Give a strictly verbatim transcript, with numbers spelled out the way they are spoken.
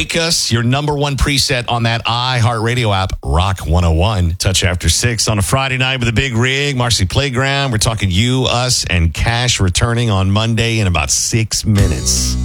Make Us your number one preset on that iHeartRadio app, Rock one oh one. Touch after six on a Friday night with a big rig. Marcy Playground. We're talking you, us, and Cash returning on Monday in about six minutes.